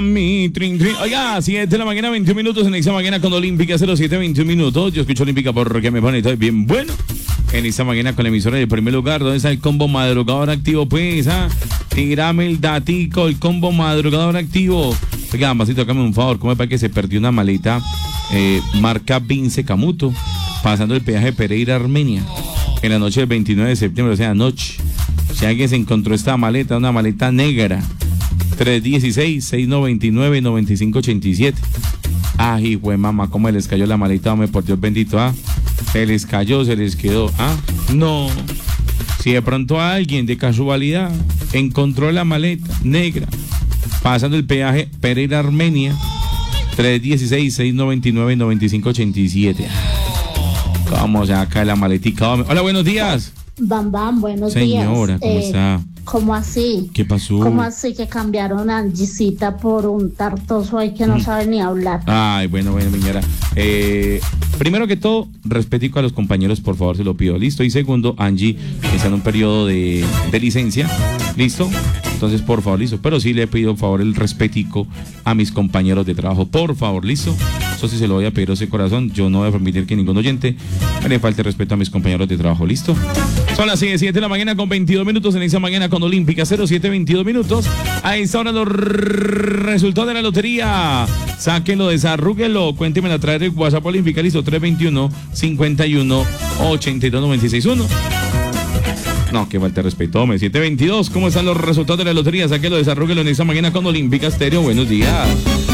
Mi trin, trin. Oiga, 7 de la mañana, 21 minutos en esta mañana con Olímpica 07, 21 minutos. Yo escucho Olímpica porque me pone todo bien bueno. En esta mañana con la emisora del primer lugar, ¿dónde está el combo madrugador activo? Pues, tírame el datico, el combo madrugador activo. Oiga, Masito, hágame un favor, ¿cómo es para que se perdió una maleta marca Vince Camuto, pasando el peaje Pereira Armenia, en la noche del 29 de septiembre, o sea, anoche? Si alguien se encontró esta maleta, una maleta negra, 316-699-9587. Ay, güey, mamá, cómo les cayó la maleta, hombre, por Dios bendito, se les cayó, se les quedó, no. Si de pronto alguien de casualidad encontró la maleta negra pasando el peaje Pereira Armenia, 316-699-9587. ¿Cómo se acá la maletica? Hola, buenos días. Bam, buenos días. Señora, ¿cómo está? ¿Cómo así? ¿Qué pasó? ¿Cómo así que cambiaron a Angisita por un tartoso ahí que no sabe ni hablar? Ay, bueno, señora. Primero que todo, respetico a los compañeros, por favor, se lo pido. ¿Listo? Y segundo, Angie está en un periodo de licencia. ¿Listo? Entonces, por favor, listo. Pero sí le pido, por favor, el respetico a mis compañeros de trabajo. Por favor, ¿listo? Eso sí se lo voy a pedir de corazón. Yo no voy a permitir que ningún oyente me le falte respeto a mis compañeros de trabajo. ¿Listo? Son las 7 de la mañana con 22 minutos en esa mañana con Olímpica 07, 22 minutos. A esta hora los resultados de la lotería. Sáquenlo, desarrúguenlo. Cuéntemelo a través del WhatsApp Olímpica. Listo, 321-51-82-96-1. No, que falta de respeto, hombre. 722. ¿Cómo están los resultados de la lotería? Sáquenlo, desarrúguenlo en esta mañana con Olímpica Estéreo. Buenos días.